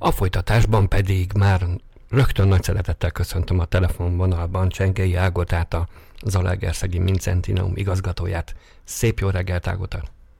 A folytatásban pedig már rögtön nagy szeretettel köszöntöm a telefonvonalban Csengei Ágotát, a Zalaegerszegi Mincentineum igazgatóját. Szép jó reggelt, Ágota!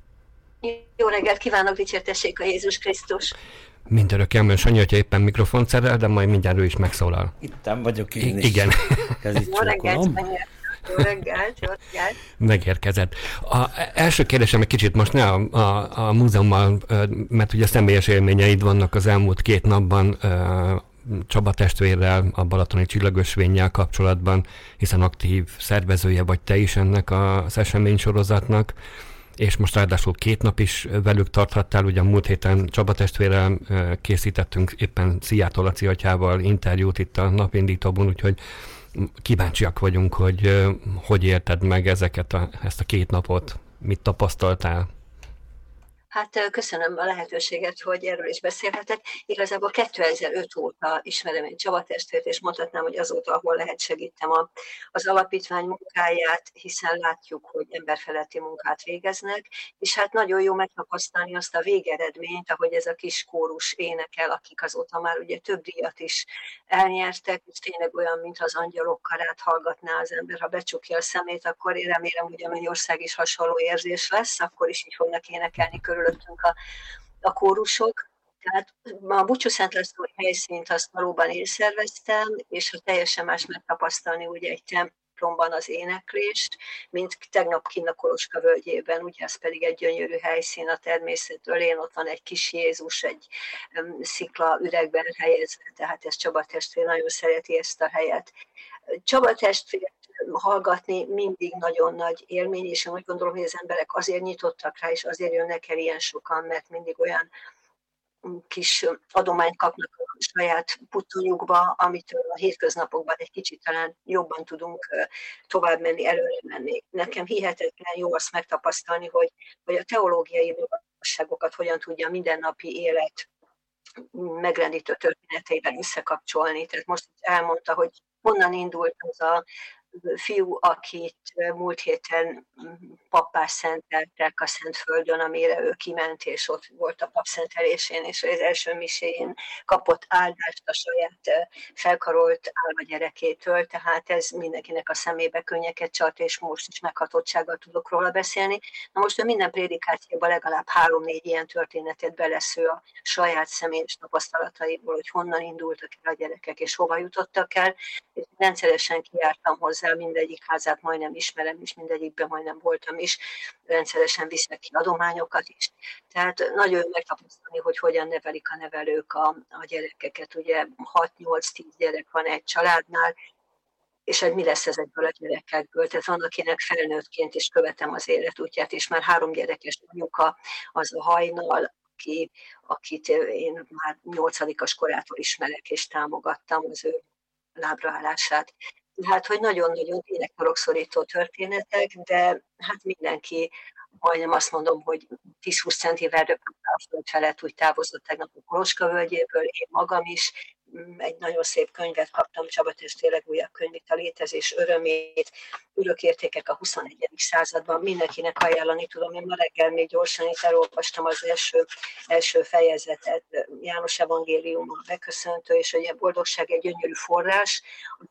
Jó reggelt kívánok, dicsértessék a Jézus Krisztus! Mindörökké Emlőn Sanyi, hogyha éppen mikrofont szerel, de majd mindjárt ő is megszólal. Ittem vagyok én is. Igen. Jó reggelt, jó reggelt. Megérkezett. Első kérdésem egy kicsit most ne a múzeummal, mert ugye személyes élményeid vannak az elmúlt 2 napban Csaba testvérrel, a Balatoni Csillagösvénnyel kapcsolatban, hiszen aktív szervezője vagy te is ennek az eseménysorozatnak, és most ráadásul 2 nap is velük tarthattál, ugye a múlt héten Csaba testvérrel készítettünk éppen Szijjártó Laci atyával interjút itt a napindítóban, úgyhogy kíváncsiak vagyunk, hogy élted meg ezt a 2 napot, mit tapasztaltál? Hát köszönöm a lehetőséget, hogy erről is beszélhetek. Igazából 2005 óta ismerem én Csaba testvért, és mondhatnám, hogy azóta, ahol lehet, segítem az alapítvány munkáját, hiszen látjuk, hogy emberfeletti munkát végeznek, és hát nagyon jó megtapasztalni azt a végeredményt, ahogy ez a kis kórus énekel, akik azóta már ugye több díjat is elnyertek, és tényleg olyan, mintha az angyalok karát hallgatná az ember, ha becsukja a szemét, akkor én remélem, hogy a Mennyország is hasonló érzés lesz, akkor is így fognak énekelni körülöttünk a kórusok. Tehát a Búcsú Szent Lászlói helyszínt azt valóban én szerveztem, és ha teljesen más megtapasztalni ugye egy templomban az éneklést, mint tegnap kinn a Koloska völgyében, ugye ez pedig egy gyönyörű helyszín a természet ölén, ott van egy kis Jézus, egy szikla üregben helyezve, tehát ez Csaba testvér nagyon szereti ezt a helyet. Csaba testvér hallgatni mindig nagyon nagy élmény, és én úgy gondolom, hogy az emberek azért nyitottak rá, és azért jönnek el ilyen sokan, mert mindig olyan kis adományt kapnak a saját puttonyukba, amitől a hétköznapokban egy kicsit talán jobban tudunk tovább menni, előre menni. Nekem hihetetlen jó azt megtapasztalni, hogy a teológiai magasságokat hogyan tudja a mindennapi élet megrendítő történeteiben összekapcsolni. Tehát most elmondta, hogy honnan indult az a fiú, akit múlt héten pappá szenteltek a Szentföldön, amire ő kiment, és ott volt a papszentelésén, és az első miséjén kapott áldást a saját felkarolt álva gyerekétől, tehát ez mindenkinek a szemébe könnyeket csalt, és most is meghatottsággal tudok róla beszélni. Na most ő minden prédikációban legalább 3-4 ilyen történetet belesző a saját személyes tapasztalataiból, hogy honnan indultak el a gyerekek, és hova jutottak el, és rendszeresen kijártam hozzá, mindegyik házát majdnem ismerem, és mindegyikben majdnem voltam is, rendszeresen visznek ki adományokat is. Tehát nagyon jó megtapasztalni, hogy hogyan nevelik a nevelők a gyerekeket. Ugye 6-8-10 gyerek van egy családnál, és hogy mi lesz ezekből a gyerekekből. Tehát van, akinek felnőttként is követem az életútját, és már 3 gyerekes anyuka, az a Hajnal, akit én már 8-as korától ismerek, és támogattam az ő lábraállását. Hát, hogy nagyon-nagyon tényleg torokszorító történetek, de hát mindenki, majdnem azt mondom, hogy 10-20 centivel röpült a föld felett úgy távozott tegnap a Koloska völgyéből, én magam is. Egy nagyon szép könyvet kaptam, Csaba testvér legújabb könyvét, a létezés örömét, örökértékek a 21. században, mindenkinek ajánlani tudom. Én ma reggel még gyorsan itt elolvastam az első fejezetet, János evangélium a beköszöntő, és hogy a boldogság egy gyönyörű forrás, az